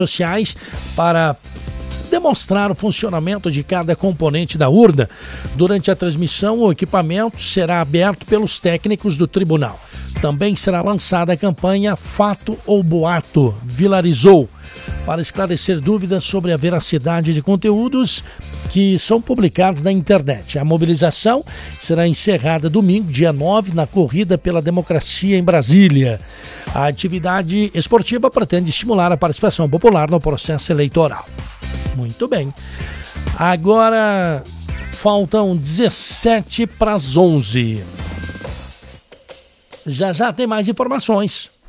sociais para demonstrar o funcionamento de cada componente da urna. Durante a transmissão, o equipamento será aberto pelos técnicos do tribunal. Também será lançada a campanha Fato ou Boato, Vilarizou, para esclarecer dúvidas sobre a veracidade de conteúdos que são publicados na internet. A mobilização será encerrada domingo, dia 9, na Corrida pela Democracia em Brasília. A atividade esportiva pretende estimular a participação popular no processo eleitoral. Muito bem. Agora faltam 17 para as 11. Já tem mais informações.